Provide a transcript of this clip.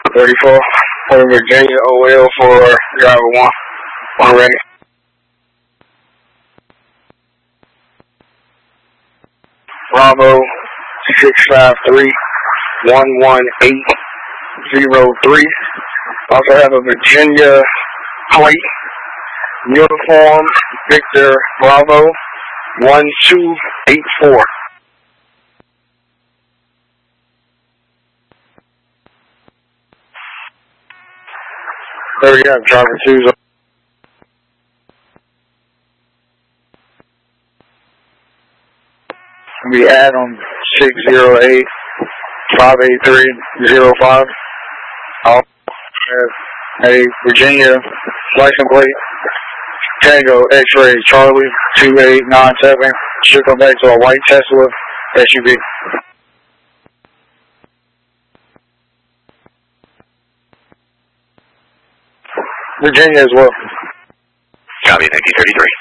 34. For Virginia OL for driver 1. 1 ready. Bravo 653-11803. Also have a Virginia plate. Uniform Victor Bravo 1284. There we go, driver 2's. We add on 608-583-05. I'll have a Virginia license plate. Tango X-ray Charlie 2897. Should come back to a white Tesla SUV. Virginia as well. Copy, thank you, 33.